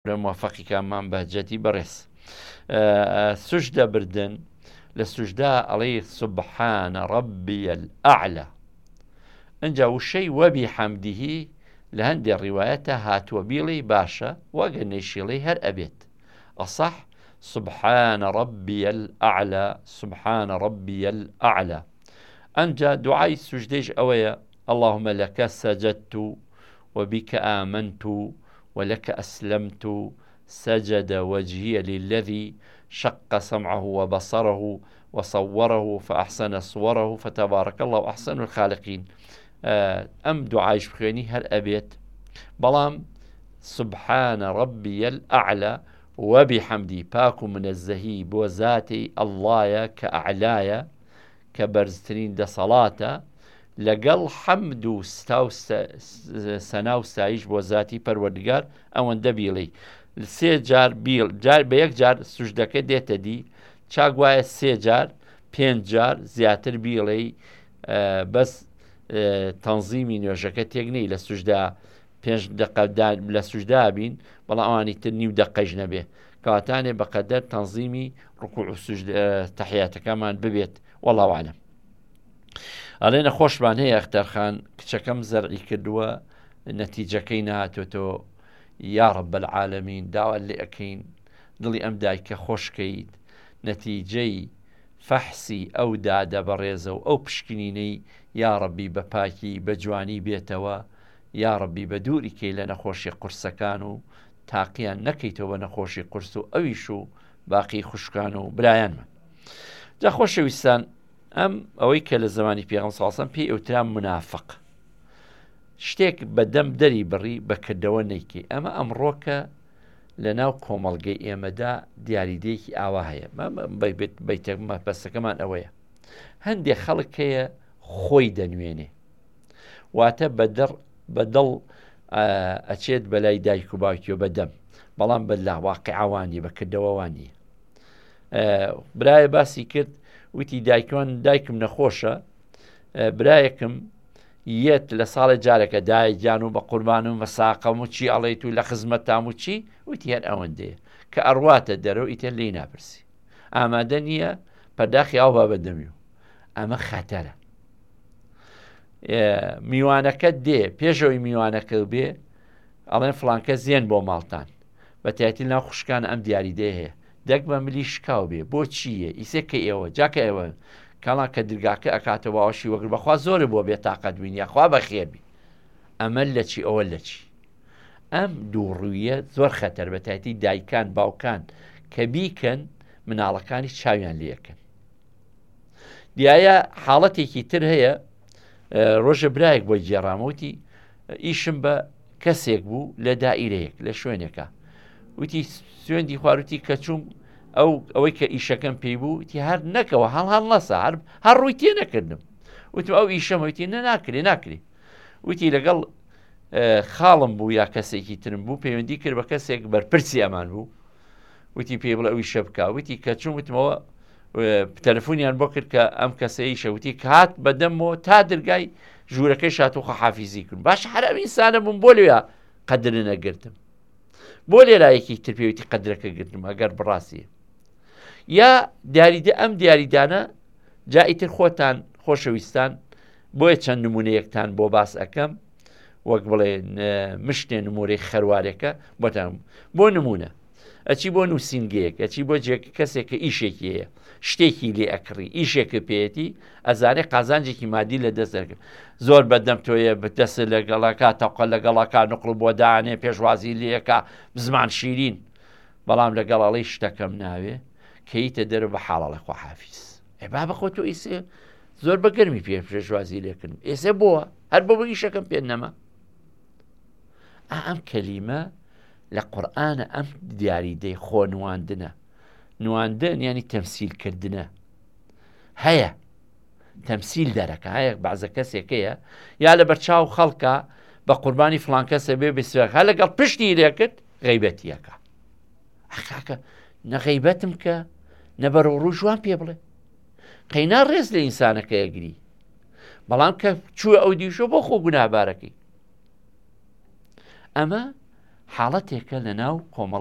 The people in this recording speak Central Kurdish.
موفقی کامان بەجەتی بەڕێز سوشدە بردن لە سوشدا ئەڵێ سوبحانە ڕەبیە الئەعلا ئەنجا وشەی وەبی حەمدیهی لە هەندێک ڕیوایەتە هاتووە بیڵێ باشە وەگە نەیشیڵەی هەر ئەبێت ئەصح سبحانە ڕەبیە الئەعلا سبحانە ڕەبیە الئەعلا ئەنجا دوعای سوشدەیش ئەوەیە اللهم لك سجدت وبك آمنت ولك أسلمت سجد وجهي للذي شق سمعه وبصره وصوره فأحسن صوره فتبارك الله أحسن الخالقين أم دعايش بخويني هر أبيت بلام سبحان ربي الأعلى وبحمدي باكو من الزهي بوزاتي الله كأعلايا كبرزترين دا صلاة لەگەڵ حەمد و سەنا و سایش بۆ ذاتی پەروەردگار ئەوەندە بیڵێ سێ جار بە یەک جار سوشدەکە دێتە دی چاک وایە سێ جار پێنج جار زیاتر بیڵێ بەس تەنزیمی نوێژەکە تێک نەی لە سوشدا پێنج دقە لە سوشدا بین بەڵام ئەوانی تر نیو دقەیش نەبێ کەواتانێ بەقەدەر تەنزیمی ڕکوع و تەحیاتەکەمان ببێت وەڵڵاهو ئەعلەم. ئەڵێ نەخۆشمان هەیە ئەختەرخان کچەکەم زەرعی کردووە نەتیجەکەی نهاتۆتەوە یا ڕەب العالەمین داوا لێ ئەەکەین دڵی ئەم دایکە خۆشکەیت نەتیجەی فەحسی ئەو دادە بەڕێزە و ئەو پشکنینەی یا ڕەبی بە پاکی بە جوانی بێتەوە یا ڕەبی بە دووری کەی لە نەخۆشی قورسەکان و تاقییان نەکەیتەوە بە نەخۆشی قورس و ئەویش و باقی خوشکان و برایانمان. جا خۆشەویستان ئەوەی کە لە زمانی پێغەمبەر صلی الله علیه و سەلەم پێی ئەوترا منافق شتێک بەدەم دەری بڕی بەکردەوە نەیکەی ئەمە ئەمڕۆکە لە ناو کۆمەڵگەی ئێمەدا دیاریدەیەکی ئاوا هەیە بەستەکەمان ئەوەیە هەندێک خەڵک هەیە خۆی دەنوێنێ واتە بەدڵ ئەچێت بەلای دایک و باوکی و بەدەم بەڵام بەلا واقعەوانی بەکردەوەوانی برایە باسی کرد وتی دایکم نەخۆشە برایەکم یەت لە ساڵی جارێکە دایکیان و بە قوربانم بە ساقەم و چی ئەڵێیت و لە خزمەتام و چی وتی هەر ئەوەندەیە کە ئەڕواتە دەرەوە ئیتر لێی ناپرسی ئامادە نییە پەرداخی ئاو با بەدەمی و ئەمە خەتەرە میوانەکەت دێ پێشەوەی میوانەکە بێ ئەڵێن فڵانکە زێن بۆ ماڵتان بە تایبەتی ناو خوشکان ئەم دیاریدەیە هەیە دەک بە ملی شکاو بێ بۆ چییە ئیسێکە ئێوە جاکە ئێوە کاڵان کە درگاکە ئەکاتەوە باوەشی وەگر بەخوا زۆرە بۆ بێت تاقەت بینە خوا بە خێربی ئەمە لە چی ئەوە لە چی ئەم دووڕوویە زۆر خەتەر بە تایبەتی دایکان باوکان کە بیکەن مناڵەکانی چاویان لێکەن. دیایە حاڵەتێکی تر هەیە ڕۆژە برایەک بۆی جێڕامەوتی ئیشم بە کەسێک بوو لە دائیرەیەک لە شوێنێکە وتی سوێندی خواروتی کە چوم ئەوەی کە ئیشەکەم پێی بوو تی هەر نەکەوە هەڵ نەسا هەر ڕووی تێ نەکردم وتم ئەو ئیشەمەوتی ناکرێ وتی لەگەڵ خاڵم بوو یا کەسێکی ترم بوو پەیوەندی کرد بە کەسێک بەرپرسی ئەمان بوو وتی پێی بڵێ ئەوی شە بکە وتی کە چوم وتمەوە تەلەفۆنیان بۆ کرد کە ئەم کەسەی شەوتی کە هات بەدەمەوە تا دەرگای ژوورەکەی شاتوخە حافیزی کرد باش هەر ئەم ئینسانە بووم بۆ لێوە قەدر نەگرتم بۆ لێرایەکی تر پێویستی قەدرەکە گرتم ئەگەر بڕاستیە یا ئەم دیاریدانە جائیتر خۆتان خۆشەویستان بۆیە چەند نمونەیەکتان بۆ باس ئەەکەم وەک بڵێ مشتێ نمورەی خەروارێکە بۆ نمونە ئەچی بۆ نووسینگەیەک ئەچی بۆ کەسێک کە ئیشێکی هەیە شتێکی لێ ئەکڕی ئیشێکە پێێتی ئەزانێ قازانجێکی مادی لە دەست دەکەم زۆر بەدەم تۆیە بەدەست لەگەڵەکە تەقە لەگەڵەکە نقڵ بۆ دانێ پێشوازی لەکە بزمان شیرین بەڵام لەگەڵەڵی شتەکەم ناوێ کەیتە دەرە بە حاڵەڵە خواحافیز با بەخۆ تۆ ئیسێ زۆر بەگەرمی پێشوازی لێکردم ئێسێ بووە هەر بۆ ئیشەکەم پێ نەما ئەم کەلیمە لە قورئانە ئەم دیاریدەی خۆ نواندن ینی تەمسیلکردنە هەیە تەمسیل دەرەکە هەیە بەعزە کەسێکەیە یا لە بەرچاو خەڵکە بە قوربانی فڵان کەسە بێ بسوێک هە لەگەڵ پشتی لێکرد غەیبەتیەکە ئەخاکە نەغەیبەتم کە نەبەرە ڕوو جوان پێ بڵێ قەینا ڕێز لە ئینسانەکە یەگری بەڵام کە چووە ئەو دیشۆ بۆ خۆ گوناهبارەکەی ئەمە حاڵەتێکە لە ناو کۆمەڵ